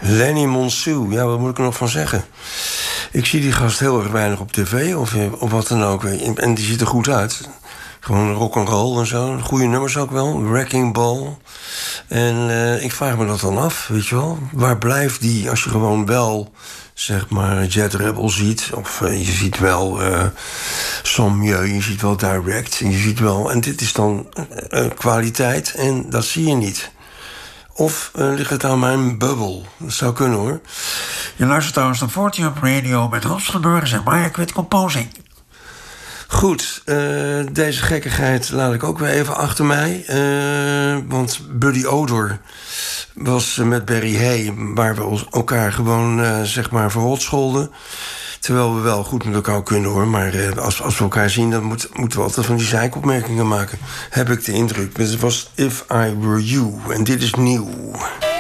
Lenny Monsue, ja, wat moet ik er nog van zeggen? Ik zie die gast heel erg weinig op tv of wat dan ook. En die ziet er goed uit. Gewoon rock'n'roll en zo. Goede nummers ook wel. Wrecking Ball. En ik vraag me dat dan af, weet je wel. Waar blijft die als je gewoon wel, zeg maar, Jet Rebel ziet? Of je ziet wel Sommieu, je ziet wel Direct. Je ziet wel, en dit is dan kwaliteit en dat zie je niet. Of ligt het aan mijn bubbel? Dat zou kunnen, hoor. Je luistert trouwens naar 40 Up Radio met Hans van den Burg en Maya Quit Composing. Goed, deze gekkigheid laat ik ook weer even achter mij. Want Buddy Odor was met Barry Hay, waar we elkaar gewoon zeg maar verrot scholden. Terwijl we wel goed met elkaar kunnen, hoor. Maar als we elkaar zien, dan moeten we altijd van die zeikopmerkingen maken. Heb ik de indruk. Het was If I Were You. En dit is nieuw.